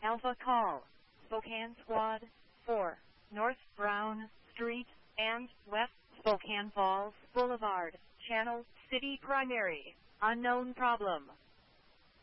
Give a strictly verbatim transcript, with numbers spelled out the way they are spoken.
Alpha Call, Spokane Squad, four, North Brown Street, and West Spokane Falls Boulevard, Channel City Primary, unknown problem.